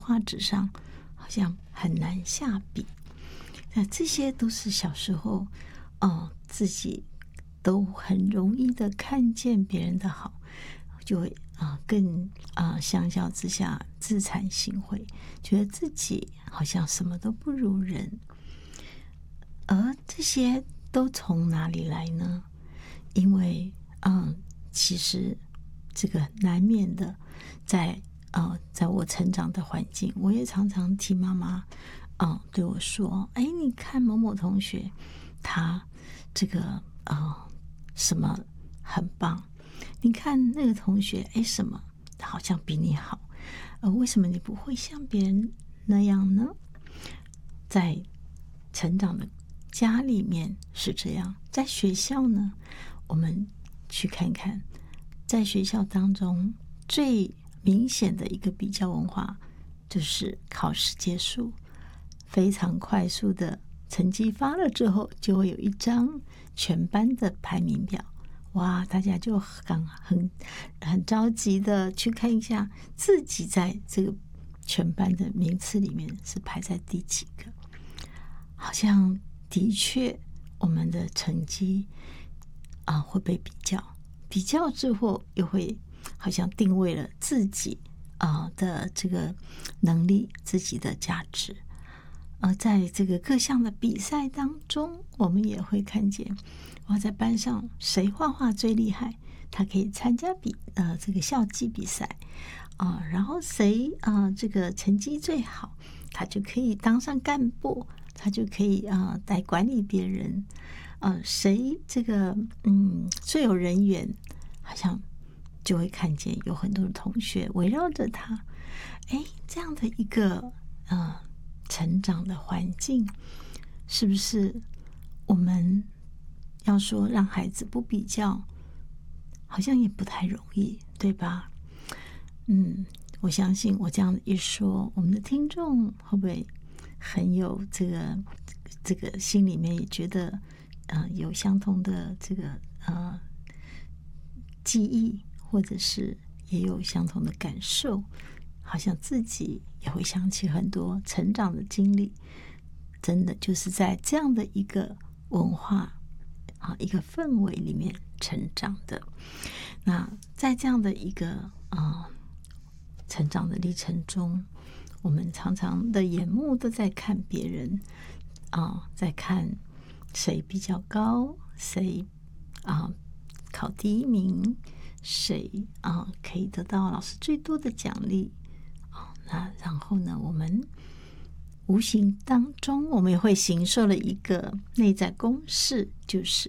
画纸上好像很难下笔。那这些都是小时候自己都很容易的看见别人的好，就会更相较之下自惭形秽，觉得自己好像什么都不如人。而这些都从哪里来呢？因为其实这个难免的在我成长的环境，我也常常听妈妈对我说，你看某某同学他这个什么很棒，你看那个同学什么好像比你好，为什么你不会像别人那样呢？在成长的家里面是这样，在学校呢，我们去看看，在学校当中最明显的一个比较文化，就是考试结束非常快速的成绩发了之后，就会有一张全班的排名表。哇，大家就很着急的去看一下自己在这个全班的名次里面是排在第几个。好像的确我们的成绩会被比较之后又会好像定位了自己的这个能力，自己的价值。在这个各项的比赛当中，我们也会看见在班上谁画画最厉害，他可以参加这个校际比赛然后谁这个成绩最好，他就可以当上干部，他就可以来管理别人。谁这个最有人缘，好像就会看见有很多的同学围绕着他。这样的一个成长的环境，是不是我们要说让孩子不比较，好像也不太容易，对吧？我相信我这样一说，我们的听众会不会很有这个心里面也觉得有相同的这个记忆，或者是也有相同的感受，好像自己也会想起很多成长的经历，真的就是在这样的一个文化一个氛围里面成长的。那在这样的一个成长的历程中，我们常常的眼目都在看别人在看谁比较高，谁考第一名，谁可以得到老师最多的奖励那然后呢，我们无形当中我们也会形塑了一个内在公式，就是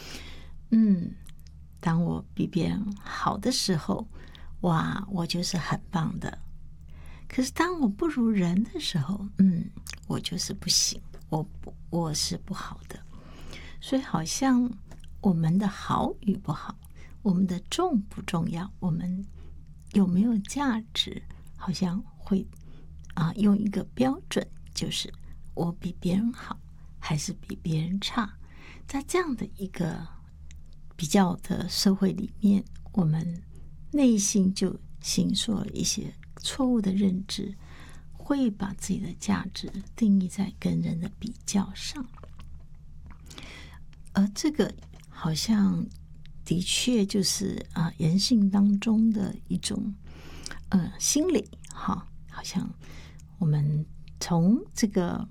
当我比别人好的时候，哇，我就是很棒的。可是当我不如人的时候，我就是不行，我是不好的。所以好像我们的好与不好，我们的重不重要，我们有没有价值，好像会用一个标准，就是我比别人好还是比别人差。在这样的一个比较的社会里面，我们内心就形塑了一些错误的认知，会把自己的价值定义在跟人的比较上。而这个好像的确就是人性当中的一种心理好像我们从这个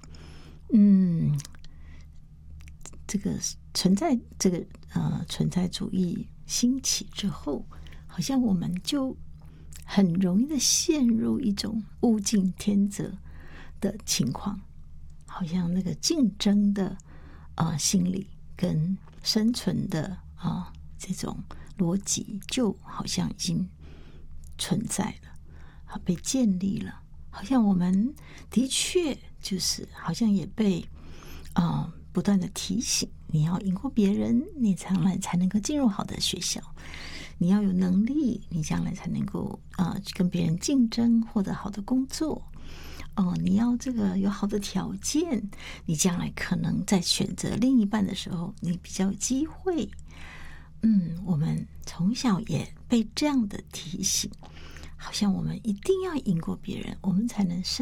存在主义兴起之后，好像我们就很容易的陷入一种物竞天择的情况，好像那个竞争的心理跟生存的这种逻辑就好像已经存在了被建立了。好像我们的确就是好像也被不断的提醒，你要赢过别人，你将来才能够进入好的学校，你要有能力，你将来才能够跟别人竞争，获得好的工作你要这个有好的条件，你将来可能在选择另一半的时候你比较有机会。我们从小也被这样的提醒，好像我们一定要赢过别人，我们才能